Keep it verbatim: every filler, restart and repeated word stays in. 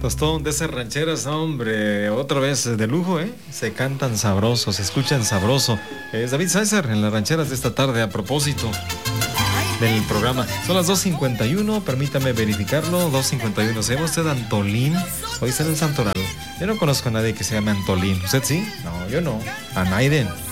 Tostón de esas rancheras, hombre, otra vez de lujo, ¿eh? Se cantan sabrosos, se escuchan sabroso. Es David César en las rancheras de esta tarde a propósito del programa. Son las dos cincuenta y uno, permítame verificarlo, dos cincuenta y uno. ¿Se llama usted Antolín? Hoy está en el Santoral. Yo no conozco a nadie que se llame Antolín. ¿Usted sí? No, yo no. A Naiden.